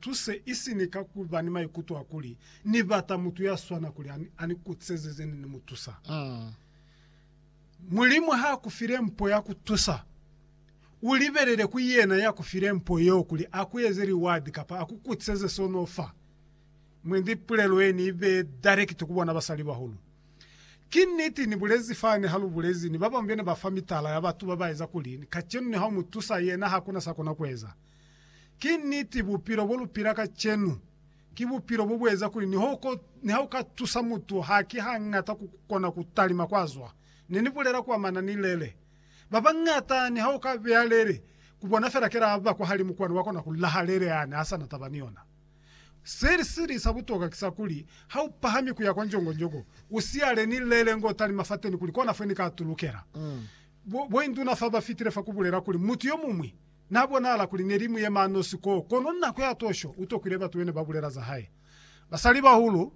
tuse isinika kubani maikutu akuli ni bata mutu ya swana kuli ani kutsezezeni ni mutusa mulimu ha kufire mpo ya kutusa uliberere kuyena ya kufire mpo yo kuli akuyezeri wadi kapa akukutseze sonofa mwendi pulelweni ibe direct kubona basali bahulu kiniti ni bulezi fane halu bulezi ni baba mbene bafamitala ya batu baba eza kulini kachenu ni hau mutusa yena hakuna sakona kweza kiniti bupiro bolu piraka chenu kibupiro bubweza kulini hoko ni hauka tusa mutu haki hangata kukona kutalima kwazwa nini bulera kwa mana nilele baba ngata ni hauka byalere kubona fera kera aba kwa hali mukwano wako na kulahalere yani asa natabaniona siri sabutoka kisakuli hau pahami kuya kwa njongo usiale ni lele ngo tali mafateni kuli kona feni ka tulukera bo induna faba fitire fakubulera kuli mutu yo mumwi nabo nala kuli nerimu ye manosiko kono na kwa tosho utokireba tuwene babulera za hai basali bahulu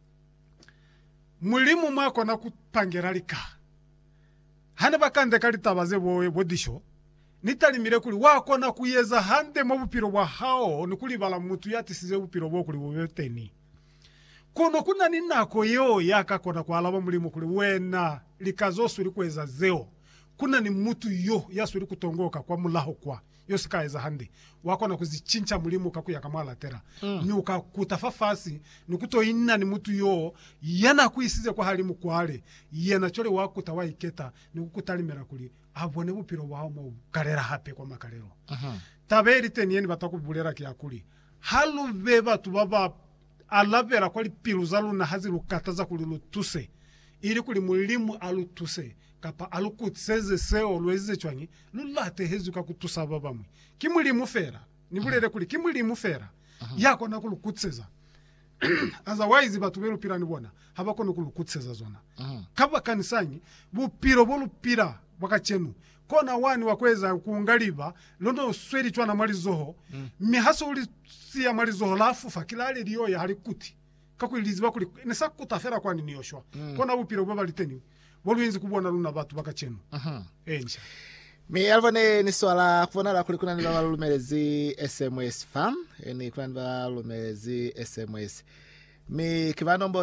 mulimu mwako na kupangeralika hane bakande kali tabaze bowe bodisho nitalimire kuli wako na kuyeza hande mu bupiro bwa hao nikuli bala mutu yatisize bupiro bwo kuli bubeteni kono kuna ninako yo yakakona kwa alaba mulimu kuli wena likazosu likweza zeo kuna ni mutu yo yasuri kutongoka kwa mulaho kwa yosikaeza hande wako na kuzichincha mulimu kakuya kamala tera ni ukakutafafasi nikuto inna ni mutu yo yana kuisize kwa hali mukwale yana chole wako tawaiketa nikukutalimera kuli abone bupiro bwa mu karera hape kwa makarero taberi teniyeni batakubulera kyakuli halu beba tubaba alabera kwali piruzalu na haziru kataza kuli lutuse ili kuli mulimu alutuse kapa alukutseze seo lweze chwanyi lulate hezuka kutusa babamwe kimulimu fera nibulere kuli kimulimu fera yako na kulukutseza otherwise batubero pira nibona habako no kulukutseza zona kaba kanisanyi bupiro bolupira wakachenu kona wani wakweza kuungaliba londo sweri chwana malizoho mihaso uli siya malizoho lafufa kilale liyo ya halikuti kakuiliziba kuli nesa kutafera kwani niyoshwa kona bupiro baba liteni bolwinzi kubona luna batu bakachenu enja mi alvone ni swala kufona la kulikuna ni baba lumelezi SMS fam ni kwa ni baba lumelezi SMS mi kivanombo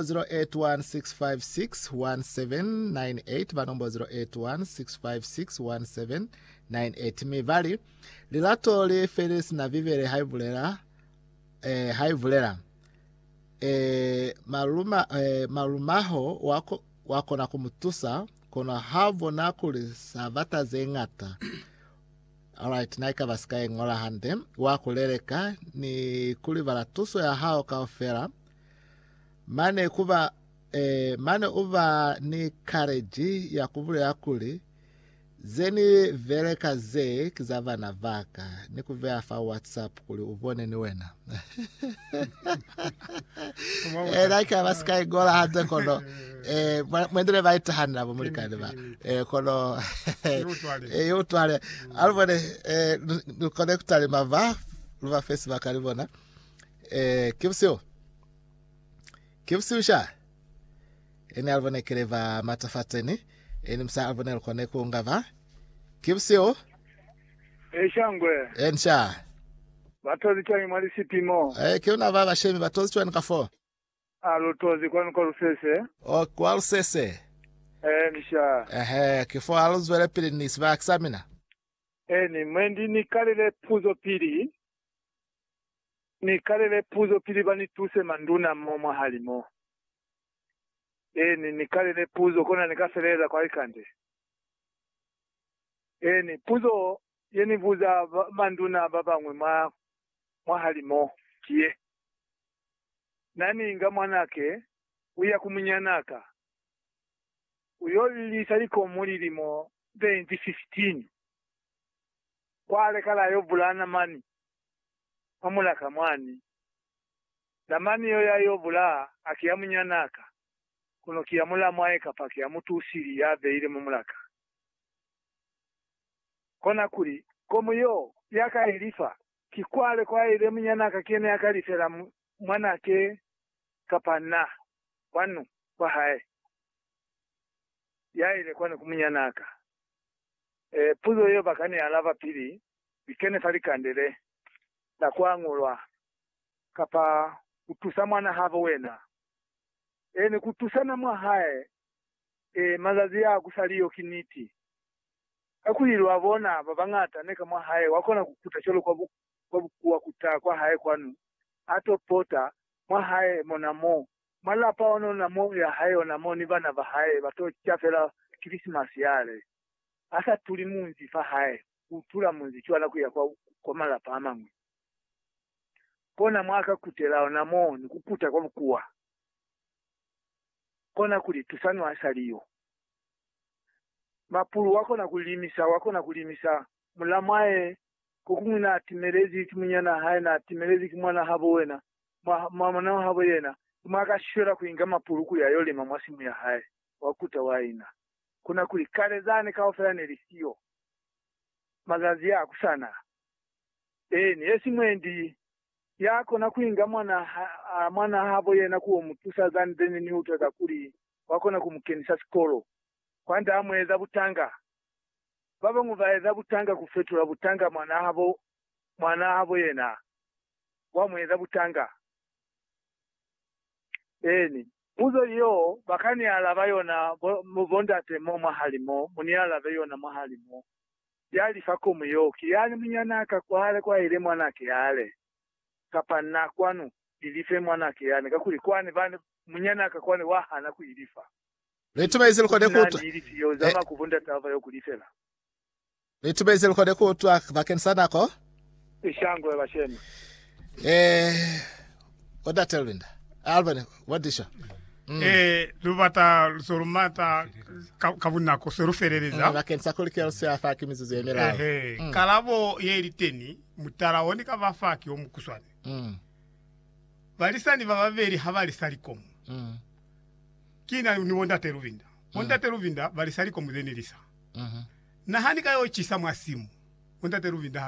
0816561798 vanombo 0816561798 mi vali lilato li Felix na vivere haivulera malumaho wako na kumutusa kona havo na kuli savata zengata alright naika vasikaye ngola hande wakuleleka ni kuli valatuso ya hao kaofera mane uva ni kareji ya kuvule ya kuli zeni vereka ze kizava na vaka ni kuvea fa WhatsApp kuli uvone ni wena naika vasikaye ngola hande kono mwendele vaita hana vumulika niva kono yutwale alvone nukone kutali mava luva Facebook alivona kipsiusha ene alvone keleva matafateni ene msa alvone lukone kuungava kipsio shangwe ensha batozi chani mwali sipimo kiuna vava shemi batozi chwani kafo alutozi kwani kwa Lusese kwa Lusese nisha kifo aluzwele pili nisiba aksamina ni mwendi nikalele puzo pili bani tuse manduna momo halimo nikalele puzo kona nikaseleza kwa ikande ni puzo yeni vuza manduna babangwe mwa halimo kie nani nga mwanake uya kumunyanaka uyo lisaliko mulilimo 2015 kwale kala yo bulana mani amulaka mwani na mani yo ya yo bula akiyamunyanaka kuno kiyamula mwaeka paki ya mutusiri ya beire mumulaka kona kuli komu yo yaka ilifa kikwale kwa ile munyanaka kene yakalifera mwanake kapana wanu kwa hae ya ile kwani kumunyanaka puzo yo bakani alava pili bikene falikandele la kwangulwa kapa kutusa mwana havo wena. Ni kutusana mwa hae, mazazi ya kusaliyo kiniti. Akuhiru wavona babangata neka mwa hae, wakona kukuta cholo kwa kuta kwa hae kwanu. Ato pota, mwa hae monamo. Malapa ono namo ya hae onamo ni bana ba hae, bato chafela Christmas yale. Asa tuli munzi fa hae, utula munzi chwala kuya kwa malapa amangwe. Kona mwaka kutela onamo ni kukuta kwa mkuwa. Kona kuli tusanu asaliyo. Mapulu wako na kulimisa mulamae kukumina atimelezi kimunyana hae na atimelezi kimwana habo wena mwana habo yena mwaka shura kuinga mapulu kuya yole mamwasimu ya hae wakuta waina kuna kulikale zane kaofela nelisio mazazi ya kusana ni yesi mwendi yako na kuinga mwana habo yena kuwa mutusa zane deni ni utoza kuli wako na kumukenisa skolo kwanda amweza butanga baba nguvaeza butanga kufetula butanga mwana habo yena wamweza butanga uzo yo bakani alava yona mubonda temo mahalimo muni alava yona mahalimo yali fako muyoki yali munyanaka kwale kwa ile mwanake yale kapana kwanu ilife mwanake yale kakuli kwani bane munyanaka kwani wahana kuilifa Letuma izil kode kutu. Zama kuvunda tava yo kulifela. Letuma izil kode kutu bakensana ko? Ishango ya basheni. Oda telvinda. Alvin, what disha? Lubata sorumata kavuna ko soruferereza. Bakensa kulikelo se afaki mizuzu yemela. Kalabo yeriteni mutara woni kavafaki omukuswane. Balisani babaveri habali salikomu. Kina ni wonda teruvinda. Wonda teruvinda balisali ko muzenilisa. Na handika yo chisa mwasimu. Wonda teruvinda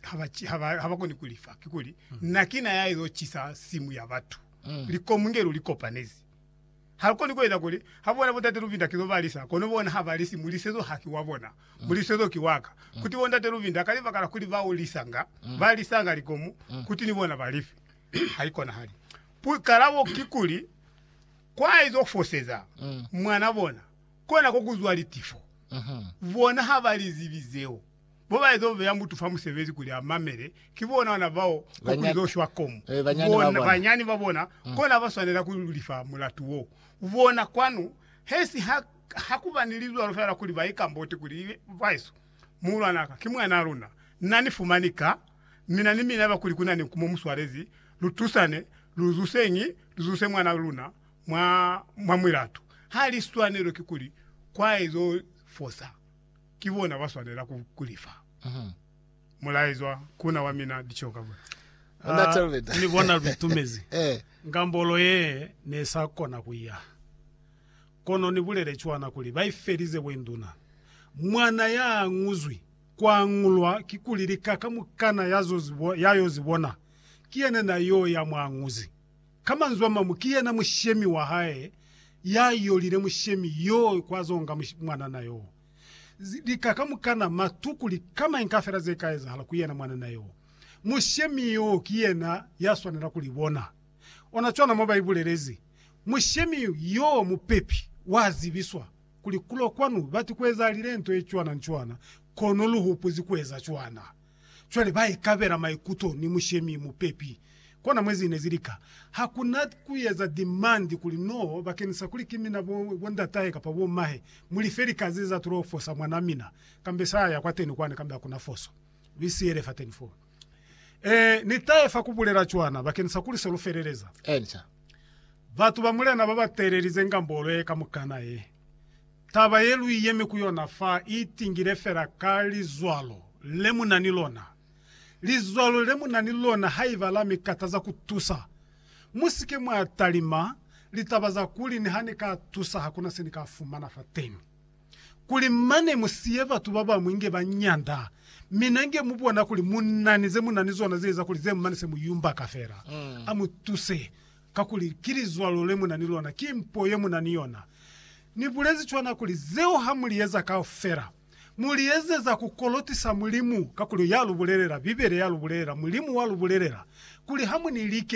habako ni kulifa kikuli. Na kina ya yo chisa simu ya watu. Liko mungero liko panezi. Halko ni kwenda kuli. Habona wonda teruvinda kizo balisa. Kono bona habalisi mulisezo haki wabona. Mulisezo kiwaka. Kuti wonda teruvinda kaliva kala kuli ba ulisanga. Balisanga likomu kuti ni bona balifi. Haiko na hali. Pu karabo kikuli kwa hizo foseza mwana bona kona kokuzwa litifo bona habalizi bizeo boba hizo vya mtu famu sevezi kuli amamere kibona wana bao kokuzo shwa komu bona banyani babona kona baswanira kulifa mulatuo bona kwanu hesi hakubanilizwa rufera kuli baika mbote kuli vaiso mulanaka kimwana runa nani fumanika mina nimi naba kuli kunani kumomuswarezi lutusane luzuse mwana runa mwamwiratu hali stwanero kikuli kwa hizo fosa kibona baswanira kulifa mulaizwa kuna wamina dichoka bwana nibona bitumezi ngambolo ye nesakona kuya kono nibulere chwana kuli baiferize wenduna mwana ya nguzwi kwa ngulwa kikulirika kamukana yayo zibona kiene na yo ya mwanguzi kama nzwama mukiye na mushemi wa hae yayo lire mushemi yo kwazonga mwana nayo likakamukana matukuli kama inkafera zekaeza hala kuye na mwana nayo mushemi yo kiyena yaswanira kulibona onachona moba ibulelezi mushemi yo mupepi wazibiswa kulikulo kwanu bati kweza lirento echwana nchwana kono luhupu zikweza chwana chwale bai kabera maikuto ni mushemi mupepi kona mwezi inezilika hakuna kuyeza demand kulino bakenisa kuli kimina wonda tae kapabo mahe muliferi kazi za turofosa mwanamina kambe saya kwateni kwane kambe hakuna foso bisiere fateni fo ni tae fakubulera chwana bakenisa kuli soluferereza encha batu bamule na baba tererize ngambolo kamukana taba yelu yeme kuyona fa itingire fera kali zwalo lemu nanilona lizwalo lemu nanilona haivala mikataza kutusa musike mwa talima litabaza kuli ni hanika tusa hakuna senika fumana fateni kuli mane musieva tubaba mwinge banyanda minenge mubona kuli munanizo na zeza kuli zemu manise muyumba kafera amutuse kakuli kilizwalo lemu nanilona kimpo yemu naniona nibulezi chwana kuli zeo hamuliyeza kafera muliyeze za kukolotisa mulimu kakuli yalu bulerera bibere yalu bulerera mulimu walu bulerera kuli hamu nilike